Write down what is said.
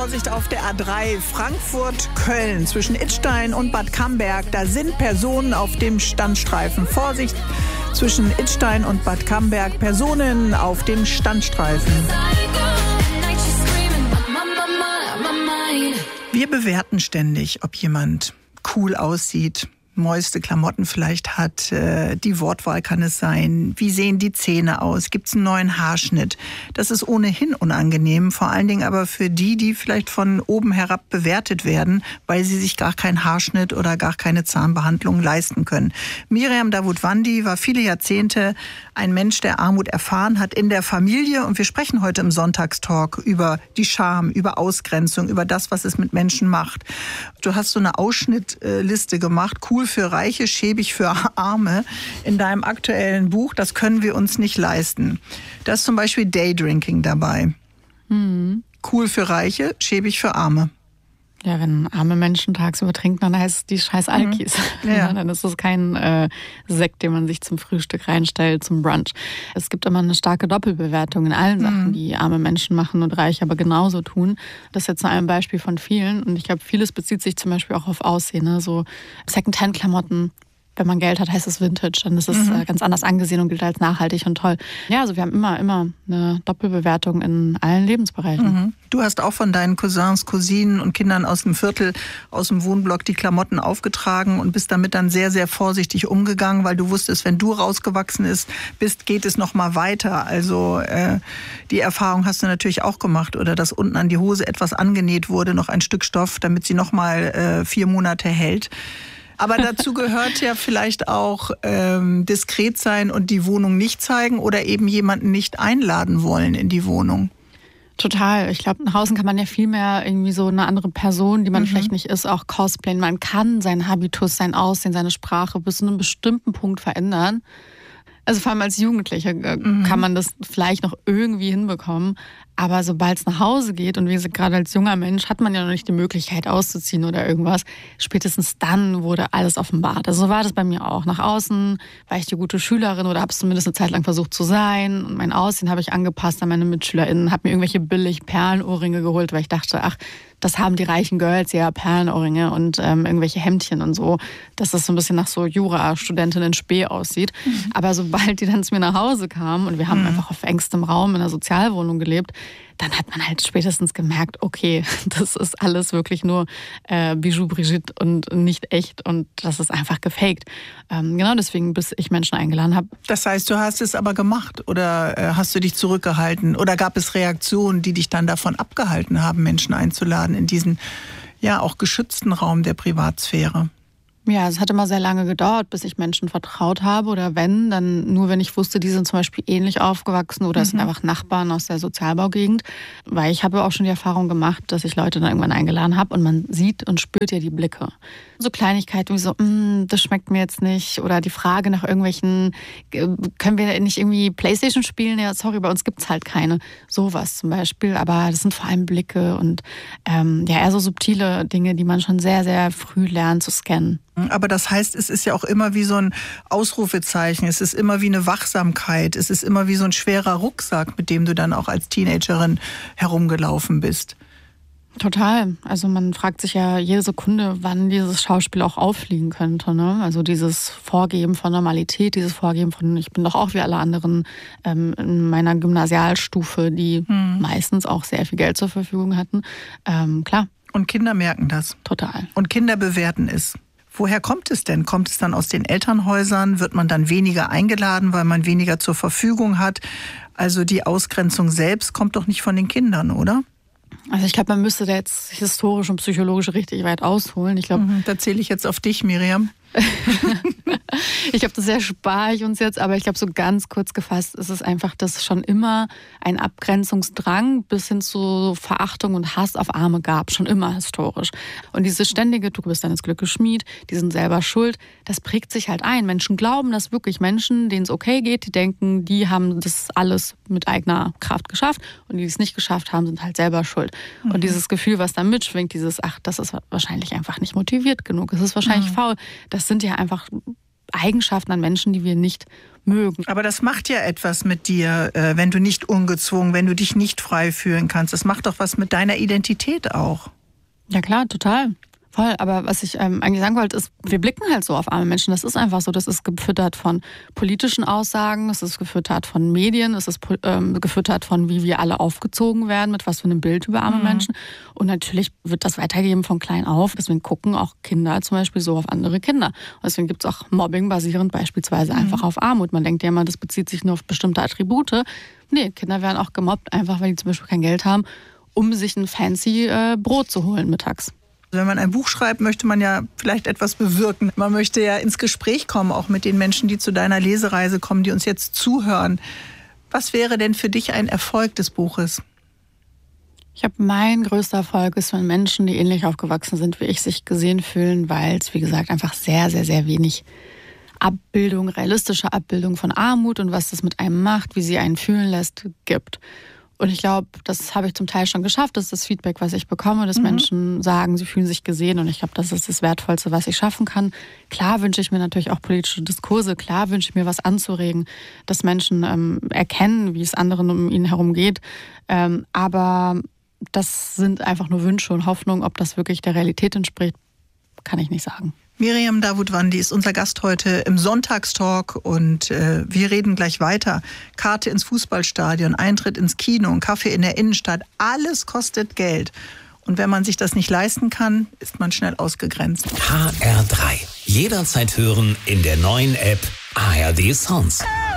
Vorsicht auf der A3 Frankfurt-Köln zwischen Idstein und Bad Camberg. Da sind Personen auf dem Standstreifen. Vorsicht zwischen Idstein und Bad Camberg. Personen auf dem Standstreifen. Wir bewerten ständig, ob jemand cool aussieht, neueste Klamotten vielleicht hat, die Wortwahl kann es sein, wie sehen die Zähne aus, gibt es einen neuen Haarschnitt. Das ist ohnehin unangenehm, vor allen Dingen aber für die vielleicht von oben herab bewertet werden, weil sie sich gar keinen Haarschnitt oder gar keine Zahnbehandlung leisten können. Miriam Davutwandi war viele Jahrzehnte ein Mensch, der Armut erfahren hat in der Familie, und wir sprechen heute im Sonntagstalk über die Scham, über Ausgrenzung, über das, was es mit Menschen macht. Du hast so eine Ausschnittliste gemacht, cool für Reiche, schäbig für Arme, in deinem aktuellen Buch. Das können wir uns nicht leisten. Da ist zum Beispiel Daydrinking dabei. Cool für Reiche, schäbig für Arme. Ja, wenn arme Menschen tagsüber trinken, dann heißt es die scheiß Alkis. Ja. Dann ist es kein Sekt, den man sich zum Frühstück reinstellt, zum Brunch. Es gibt immer eine starke Doppelbewertung in allen Sachen, die arme Menschen machen und Reiche aber genauso tun. Das ist jetzt nur ein Beispiel von vielen. Und ich glaube, vieles bezieht sich zum Beispiel auch auf Aussehen. Ne? So Secondhand-Klamotten. Wenn man Geld hat, heißt es Vintage. Dann ist es ganz anders angesehen und gilt als nachhaltig und toll. Ja, also wir haben immer eine Doppelbewertung in allen Lebensbereichen. Du hast auch von deinen Cousins, Cousinen und Kindern aus dem Viertel, aus dem Wohnblock die Klamotten aufgetragen und bist damit dann sehr, sehr vorsichtig umgegangen, weil du wusstest, wenn du rausgewachsen bist, geht es noch mal weiter. Also die Erfahrung hast du natürlich auch gemacht, oder dass unten an die Hose etwas angenäht wurde, noch ein Stück Stoff, damit sie noch mal 4 Monate hält. Aber dazu gehört ja vielleicht auch diskret sein und die Wohnung nicht zeigen oder eben jemanden nicht einladen wollen in die Wohnung. Total. Ich glaube, nach außen kann man ja viel mehr irgendwie so eine andere Person, die man vielleicht nicht ist, auch cosplayen. Man kann seinen Habitus, sein Aussehen, seine Sprache bis zu einem bestimmten Punkt verändern. Also vor allem als Jugendliche kann man das vielleicht noch irgendwie hinbekommen. Aber sobald es nach Hause geht, und wie gesagt, gerade als junger Mensch hat man ja noch nicht die Möglichkeit auszuziehen oder irgendwas, spätestens dann wurde alles offenbart. Also so war das bei mir auch. Nach außen war ich die gute Schülerin oder habe es zumindest eine Zeit lang versucht zu sein. Und mein Aussehen habe ich angepasst an meine MitschülerInnen, habe mir irgendwelche billig Perlenohrringe geholt, weil ich dachte, ach, das haben die reichen Girls ja, Perlenohrringe und irgendwelche Hemdchen und so, dass das so ein bisschen nach so Jura-Studentin in Spee aussieht. Aber sobald die dann zu mir nach Hause kamen und wir haben einfach auf engstem Raum in einer Sozialwohnung gelebt, dann hat man halt spätestens gemerkt, okay, das ist alles wirklich nur Bijou Brigitte und nicht echt, und das ist einfach gefaked. Genau deswegen, bis ich Menschen eingeladen habe. Das heißt, du hast es aber gemacht oder hast du dich zurückgehalten oder gab es Reaktionen, die dich dann davon abgehalten haben, Menschen einzuladen in diesen ja auch geschützten Raum der Privatsphäre? Ja, es hat immer sehr lange gedauert, bis ich Menschen vertraut habe, oder dann nur, wenn ich wusste, die sind zum Beispiel ähnlich aufgewachsen oder es sind einfach Nachbarn aus der Sozialbaugegend. Weil ich habe auch schon die Erfahrung gemacht, dass ich Leute dann irgendwann eingeladen habe und man sieht und spürt ja die Blicke. So Kleinigkeiten wie so, das schmeckt mir jetzt nicht, oder die Frage nach irgendwelchen, können wir nicht irgendwie Playstation spielen? Ja, sorry, bei uns gibt's halt keine. Sowas zum Beispiel, aber das sind vor allem Blicke und eher so subtile Dinge, die man schon sehr, sehr früh lernt zu scannen. Aber das heißt, es ist ja auch immer wie so ein Ausrufezeichen, es ist immer wie eine Wachsamkeit, es ist immer wie so ein schwerer Rucksack, mit dem du dann auch als Teenagerin herumgelaufen bist. Total. Also man fragt sich ja jede Sekunde, wann dieses Schauspiel auch auffliegen könnte. Ne? Also dieses Vorgeben von Normalität, dieses Vorgeben von, ich bin doch auch wie alle anderen in meiner Gymnasialstufe, die meistens auch sehr viel Geld zur Verfügung hatten. Klar. Und Kinder merken das. Total. Und Kinder bewerten es. Woher kommt es denn? Kommt es dann aus den Elternhäusern? Wird man dann weniger eingeladen, weil man weniger zur Verfügung hat? Also die Ausgrenzung selbst kommt doch nicht von den Kindern, oder? Also ich glaube, man müsste da jetzt historisch und psychologisch richtig weit ausholen. Ich glaube, da zähle ich jetzt auf dich, Miriam. Ich glaube, das erspare ich uns jetzt, aber ich glaube, so ganz kurz gefasst ist es einfach, dass schon immer ein Abgrenzungsdrang bis hin zu Verachtung und Hass auf Arme gab, schon immer historisch. Und dieses ständige, du bist deines Glückes Schmied, die sind selber schuld, das prägt sich halt ein. Menschen glauben, dass wirklich Menschen, denen es okay geht, die denken, die haben das alles mit eigener Kraft geschafft, und die es nicht geschafft haben, sind halt selber schuld. Und dieses Gefühl, was da mitschwingt, das ist wahrscheinlich einfach nicht motiviert genug, es ist wahrscheinlich faul, das sind ja einfach Eigenschaften an Menschen, die wir nicht mögen. Aber das macht ja etwas mit dir, wenn du nicht ungezwungen, wenn du dich nicht frei fühlen kannst. Das macht doch was mit deiner Identität auch. Ja klar, total. Voll, aber was ich eigentlich sagen wollte, ist, wir blicken halt so auf arme Menschen. Das ist einfach so. Das ist gefüttert von politischen Aussagen, es ist gefüttert von Medien, es ist gefüttert von, wie wir alle aufgezogen werden, mit was für einem Bild über arme Menschen. Und natürlich wird das weitergegeben von klein auf. Deswegen gucken auch Kinder zum Beispiel so auf andere Kinder. Und deswegen gibt es auch Mobbing basierend beispielsweise einfach auf Armut. Man denkt ja immer, das bezieht sich nur auf bestimmte Attribute. Nee, Kinder werden auch gemobbt, einfach weil die zum Beispiel kein Geld haben, um sich ein fancy Brot zu holen mittags. Wenn man ein Buch schreibt, möchte man ja vielleicht etwas bewirken. Man möchte ja ins Gespräch kommen, auch mit den Menschen, die zu deiner Lesereise kommen, die uns jetzt zuhören. Was wäre denn für dich ein Erfolg des Buches? Ich habe, mein größter Erfolg ist, wenn Menschen, die ähnlich aufgewachsen sind wie ich, sich gesehen fühlen, weil es, wie gesagt, einfach sehr, sehr, sehr wenig Abbildung, realistische Abbildung von Armut und was das mit einem macht, wie sie einen fühlen lässt, gibt. Und ich glaube, das habe ich zum Teil schon geschafft. Das ist das Feedback, was ich bekomme, dass Menschen sagen, sie fühlen sich gesehen. Und ich glaube, das ist das Wertvollste, was ich schaffen kann. Klar wünsche ich mir natürlich auch politische Diskurse. Klar wünsche ich mir, was anzuregen, dass Menschen erkennen, wie es anderen um ihn herum geht. Aber das sind einfach nur Wünsche und Hoffnungen. Ob das wirklich der Realität entspricht, kann ich nicht sagen. Miriam Davutwandi ist unser Gast heute im Sonntagstalk und wir reden gleich weiter. Karte ins Fußballstadion, Eintritt ins Kino, ein Kaffee in der Innenstadt, alles kostet Geld. Und wenn man sich das nicht leisten kann, ist man schnell ausgegrenzt. HR3. Jederzeit hören in der neuen App ARD Sounds.